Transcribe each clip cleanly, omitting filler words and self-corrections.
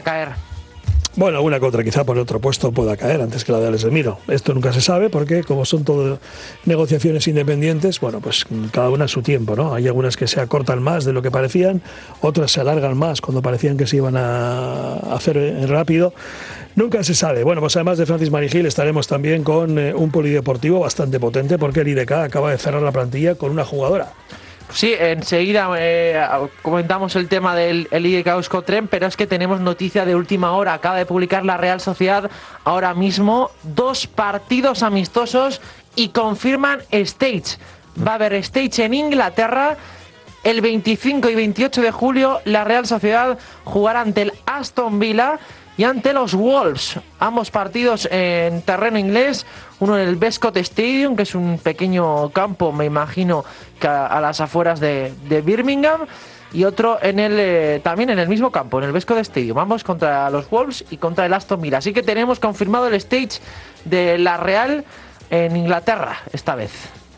caer. Bueno, alguna que otra quizá por el otro puesto pueda caer antes que la de Alex Remiro. Esto nunca se sabe porque como son todo negociaciones independientes, bueno, pues cada una a su tiempo, ¿no? Hay algunas que se acortan más de lo que parecían, otras se alargan más cuando parecían que se iban a hacer rápido. Nunca se sabe. Bueno, pues además de Francis Marigil estaremos también con un polideportivo bastante potente porque el IDK acaba de cerrar la plantilla con una jugadora. Sí, enseguida comentamos el tema del IDK Euskotren, pero es que tenemos noticia de última hora. Acaba de publicar la Real Sociedad ahora mismo 2 partidos amistosos y confirman stage. Va a haber stage en Inglaterra. El 25 y 28 de julio la Real Sociedad jugará ante el Aston Villa y ante los Wolves. Ambos partidos en terreno inglés, uno en el Bescot Stadium, que es un pequeño campo, me imagino, que a las afueras de Birmingham, y otro en también en el mismo campo, en el Bescot Stadium. Ambos contra los Wolves y contra el Aston Villa. Así que tenemos confirmado el stage de la Real en Inglaterra esta vez.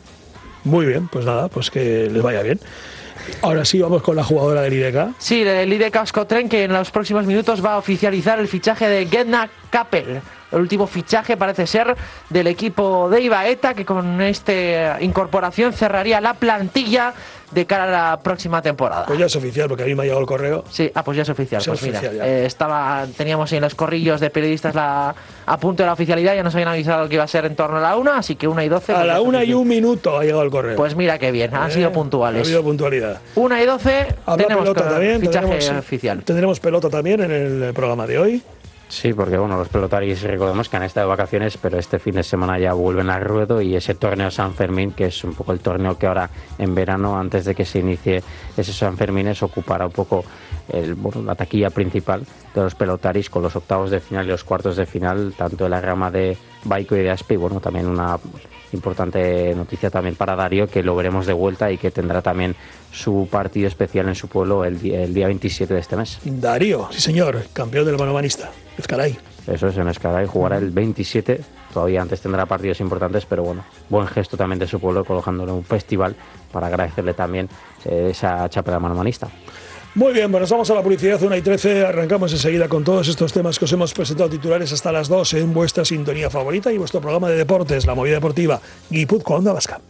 Muy bien, pues nada, pues que les vaya bien. Ahora sí, vamos con la jugadora del IDK. Sí, el IDK Euskotren, que en los próximos minutos va a oficializar el fichaje de Gedna Kappel. El último fichaje parece ser del equipo de Ibaeta, que con esta incorporación cerraría la plantilla de cara a la próxima temporada. Pues ya es oficial, porque a mí me ha llegado el correo. Sí, pues ya es oficial. Sí, pues oficial, mira, teníamos en los corrillos de periodistas a punto de la oficialidad, ya nos habían avisado que iba a ser en torno a la 1, así que 1:12. A la 1:01 ha llegado el correo. Pues mira qué bien, han sido puntuales. Ha habido puntualidad. 1:12, tenemos pelota también, fichaje oficial. Tendremos pelota también en el programa de hoy. Sí, porque bueno, los pelotaris recordemos que han estado de vacaciones, pero este fin de semana ya vuelven al ruedo y ese torneo San Fermín, que es un poco el torneo que ahora en verano, antes de que se inicie ese San Fermín, ocupará un poco la taquilla principal de los pelotaris con los octavos de final y los cuartos de final, tanto de la rama de Baico y de Aspe, y bueno, también una importante noticia también para Darío, que lo veremos de vuelta y que tendrá también su partido especial en su pueblo el día 27 de este mes. Darío, sí señor, campeón del manomanista, Ezcaray. Eso es, en Ezcaray jugará el 27, todavía antes tendrá partidos importantes, pero bueno, buen gesto también de su pueblo colocándole un festival para agradecerle también esa chapela manomanista. Muy bien, bueno, nos vamos a la publicidad 1:13, arrancamos enseguida con todos estos temas que os hemos presentado titulares hasta las 2 en vuestra sintonía favorita y vuestro programa de deportes, La Movida Deportiva, Guipúzcoa, Onda Vasca.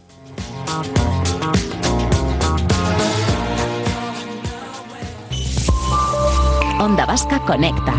Onda Vasca Conecta.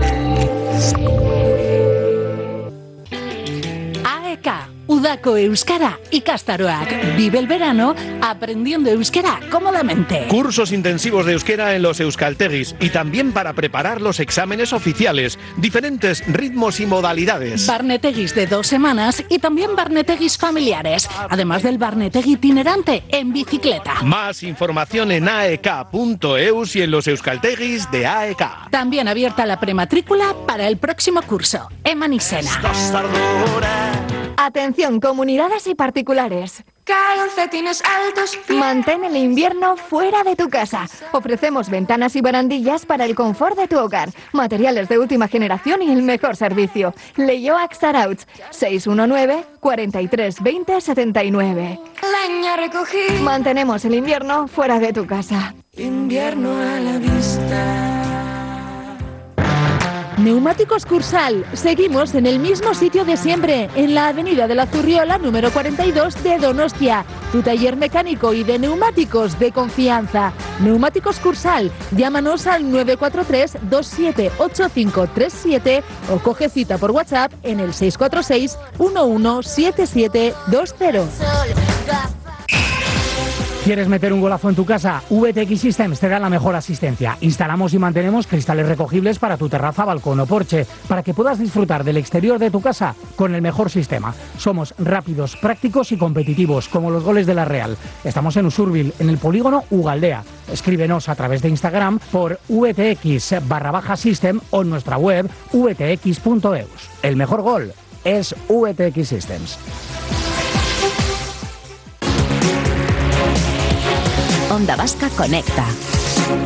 AEK, Udako Euskara ikastaroak. Vive el verano aprendiendo euskera cómodamente. Cursos intensivos de euskera en los euskaltegis y también para preparar los exámenes oficiales. Diferentes ritmos y modalidades. Barnetegis de 2 semanas y también barnetegis familiares. Además del barnetegi itinerante en bicicleta. Más información en aek.eus y en los euskaltegis de AEK. También abierta la prematrícula para el próximo curso. Eman izena. Atención, comunidades y particulares. Calcetines altos. Mantén el invierno fuera de tu casa. Ofrecemos ventanas y barandillas para el confort de tu hogar. Materiales de última generación y el mejor servicio. Leioac Sarauts, 619 43 20 79. Mantenemos el invierno fuera de tu casa. Invierno a la vista. Neumáticos Cursal. Seguimos en el mismo sitio de siempre, en la avenida de la Zurriola, número 42 de Donostia. Tu taller mecánico y de neumáticos de confianza. Neumáticos Cursal. Llámanos al 943 278537 o coge cita por WhatsApp en el 646 117720. ¿Quieres meter un golazo en tu casa? VTX Systems te da la mejor asistencia. Instalamos y mantenemos cristales recogibles para tu terraza, balcón o porche, para que puedas disfrutar del exterior de tu casa con el mejor sistema. Somos rápidos, prácticos y competitivos, como los goles de la Real. Estamos en Usurbil, en el polígono Ugaldea. Escríbenos a través de Instagram por VTX_System o en nuestra web vtx.eus. El mejor gol es VTX Systems. Onda Vasca Conecta.